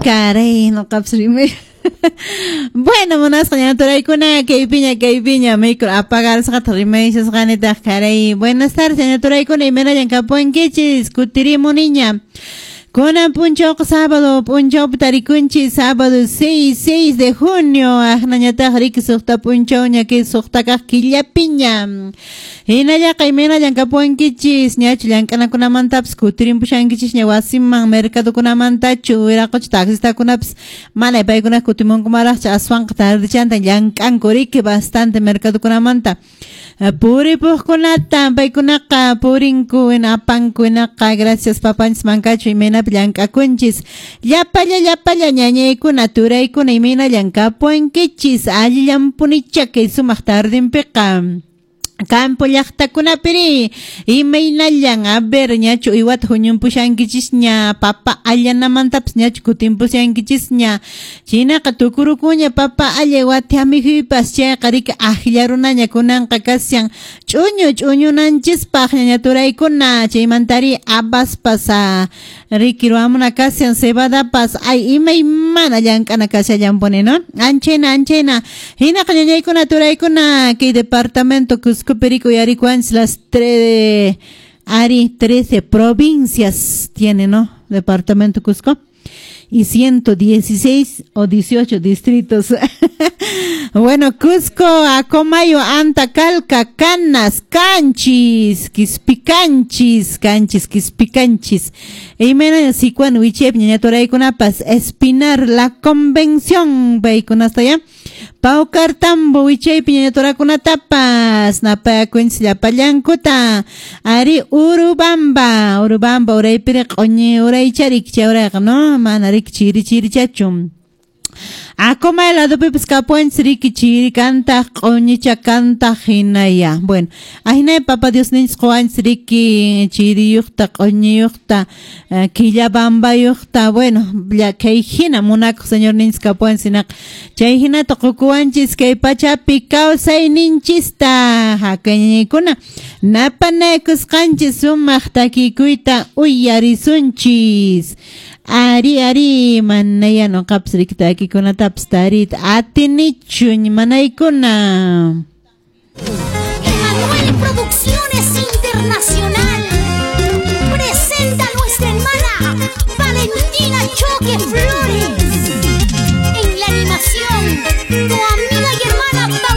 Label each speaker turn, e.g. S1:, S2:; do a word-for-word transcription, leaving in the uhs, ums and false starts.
S1: caray, no capsrime. Bueno, monas ñaturaykuna kaypiña kaypiña micro apagar saqatrimeishas ganita caray. Buenas tardes ñaturaykuna imena llankapuankichis kutirimu niña. Kunan punchawqa sábado punchawpi tarikunchis sábado seis de junio ajnañataq riki suqta punchaw ñaki suqtakaq killapiña hinallaqa imena llankapuankichis ñachu llank'anakunamantapas kutirinpushankichis ña wasiman mercadokunamantachu wiraquchu taxistakunapas mana paykunaq kutimunkumaraqcha aswanqa tardichantan llank'anku riki bastante mercadokunamanta puripuqkunata paykunaqa purinku apankunaqa gracias papanchis mankachu imena llank'akunchis llapalla llapalla ñañaykuna turaykuna imena llankapuankichis alli llampunicha kay sumaq tardinpiqa campo llaqtakunapiri imaynallan a ver ñachu iwata huñunpushankichis ña papa allanamantapas ñachu kutinpushankichis ña chinaqa tukurukuña papa alla wati amihuypas chayqa riki ajillarunaña kunanqa kasyan ch'uñu ch'uñunanchispaq ñaturaykuna chaymantari abaspas a riki ruamuna kasyan cebadapas ay imaymana llank'ana kashallanpuni no anchayna anchayna hinaqa ñañaykuna turaykuna kay departamento Cusco Perico y Aricuans, las tres, Ari, trece provincias tiene, ¿no? Departamento Cusco. Y ciento dieciséis o dieciocho distritos. Bueno, Cusco, Acomayo, Antacalca, Canas, Canchis, Quispicanchis, Canchis, Quispicanchis. Y mena Sicuan, Huichep, Ñañatoraikunapas, Espinar, la convención, Baikunasta ya. Paucartambo, Huichep, Ñañatorakunatapas, Napayacuins, Yapallancuta, Ari, Urubamba, Urubamba, Uraypiriq, Oñe, Uraycharik, Chauraq, ¿no? Manari. Chiri chiri chachum. Acoma helado pepes capuan sriki chiri canta coñicha canta hinaya. Bueno, ahina papa Dios niños coan sriki chiri yukta coñi yukta quilla bamba yukta. Bueno, ya que hina monaco señor niños capuan sinak. Chayhina tokukuanchis que pacha picao say ninchista. Hakeñikuna. Napanecos canchis sumachta kikuita uyarisunchis. Ari ari manaya no kapsrik taki kuna tapstarit atinichun manaykuna.